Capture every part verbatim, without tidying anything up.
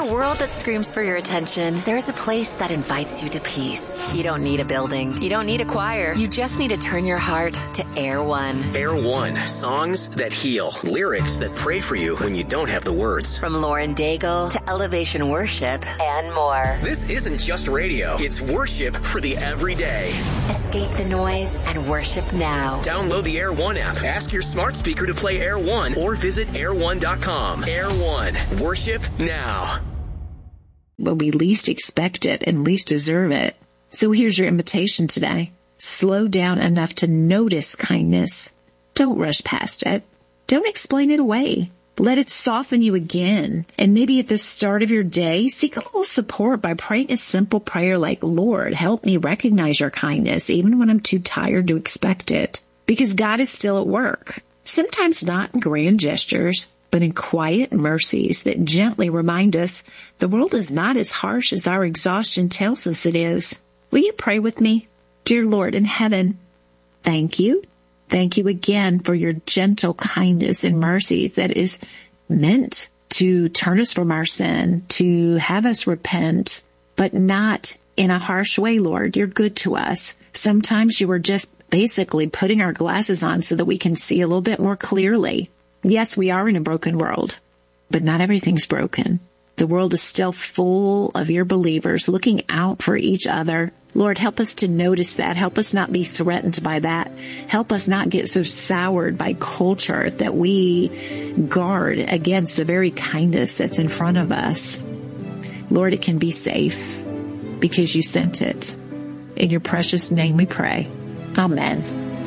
a world that screams for your attention, there's a place that invites you to peace. You don't need a building. You don't need a choir. You just need to turn your heart to Air One. Air One. Songs that heal. Lyrics that pray for you when you don't have the words. From Lauren Daigle to Elevation Worship and more. This isn't just radio. It's worship for the everyday. Escape the noise and worship now. Download the Air One app. Ask your smart speaker to play Air One or visit air one dot com. Air One. Worship now. When we least expect it and least deserve it. So here's your invitation today. Slow down enough to notice kindness. Don't rush past it. Don't explain it away. Let it soften you again. And maybe at the start of your day, seek a little support by praying a simple prayer like, Lord, help me recognize your kindness, even when I'm too tired to expect it. Because God is still at work. Sometimes not in grand gestures, but in quiet mercies that gently remind us the world is not as harsh as our exhaustion tells us it is. Will you pray with me? Dear Lord in heaven, thank you. Thank you again for your gentle kindness and mercy that is meant to turn us from our sin, to have us repent, but not in a harsh way, Lord. You're good to us. Sometimes you are just basically putting our glasses on so that we can see a little bit more clearly. Yes, we are in a broken world, but not everything's broken. The world is still full of your believers looking out for each other. Lord, help us to notice that. Help us not be threatened by that. Help us not get so soured by culture that we guard against the very kindness that's in front of us. Lord, it can be safe because you sent it. In your precious name we pray. Amen.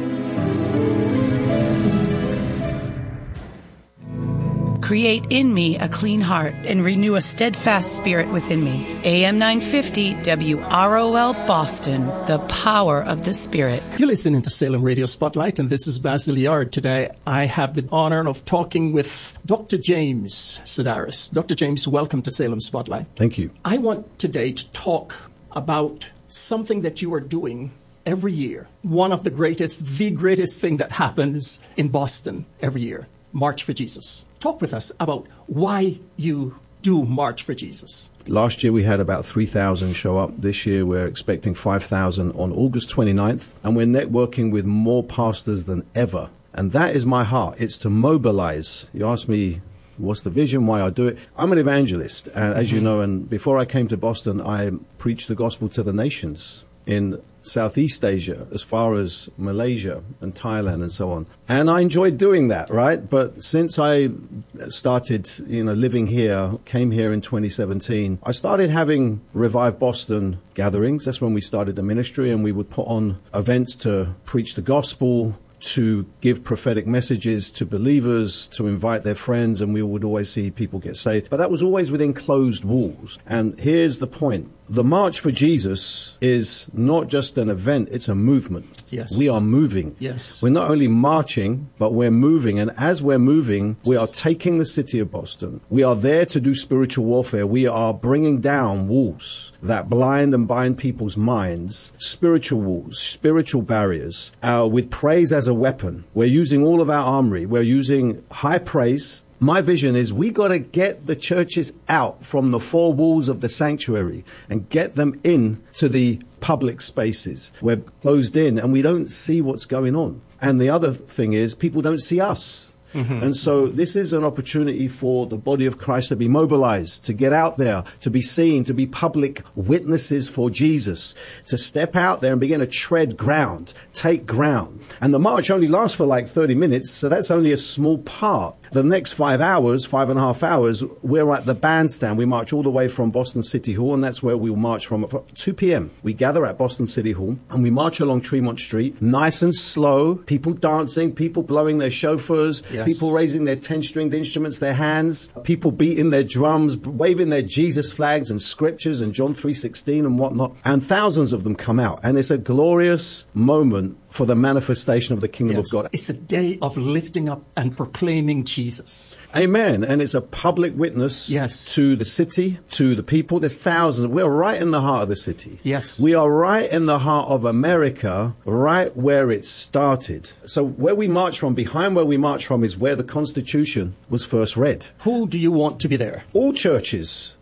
Create in me a clean heart and renew a steadfast spirit within me. A M nine fifty W R O L Boston, the power of the Spirit. You're listening to Salem Radio Spotlight, and this is Basil Yard. Today, I have the honor of talking with Doctor James Sedaris. Doctor James, welcome to Salem Spotlight. Thank you. I want today to talk about something that you are doing every year. One of the greatest, the greatest thing that happens in Boston every year, March for Jesus. Talk with us about why you do March for Jesus. Last year we had about three thousand show up. This year we're expecting five thousand on August twenty-ninth, and we're networking with more pastors than ever. And that is my heart. It's to mobilize. You ask me, what's the vision, why I do it? I'm an evangelist, and as mm-hmm. you know, and before I came to Boston, I preached the gospel to the nations in Southeast Asia, as far as Malaysia and Thailand and so on. And I enjoyed doing that, right? But since I started, you know, living here, came here in twenty seventeen, I started having Revive Boston gatherings. That's when we started the ministry, and we would put on events to preach the gospel, to give prophetic messages to believers, to invite their friends, and we would always see people get saved. But that was always within closed walls. And here's the point. The March for Jesus is not just an event, it's a movement. Yes. We are moving. Yes. We're not only marching, but we're moving. And as we're moving, we are taking the city of Boston. We are there to do spiritual warfare. We are bringing down walls that blind and bind people's minds, spiritual walls, spiritual barriers, uh, with praise as a weapon. We're using all of our armory. We're using high praise. My vision is we got to get the churches out from the four walls of the sanctuary and get them in to the public spaces. We're closed in and we don't see what's going on. And the other thing is people don't see us. Mm-hmm. And so this is an opportunity for the body of Christ to be mobilized, to get out there, to be seen, to be public witnesses for Jesus, to step out there and begin to tread ground, take ground. And the march only lasts for like thirty minutes, so that's only a small part. The next five hours, five and a half hours, we're at the bandstand. We march all the way from Boston City Hall, and that's where we'll march from at two p.m. We gather at Boston City Hall, and we march along Tremont Street, nice and slow, people dancing, people blowing their shofars, yes. People raising their ten-stringed instruments, their hands, people beating their drums, waving their Jesus flags and scriptures and John three sixteen and whatnot. And thousands of them come out, and it's a glorious moment for the manifestation of the kingdom yes. of God. It's a day of lifting up and proclaiming Jesus. Amen. And it's a public witness yes. to the city, to the people. There's thousands. We're right in the heart of the city. Yes. We are right in the heart of America, right where it started. So where we march from, behind where we march from, is where the Constitution was first read. Who do you want to be there? All churches.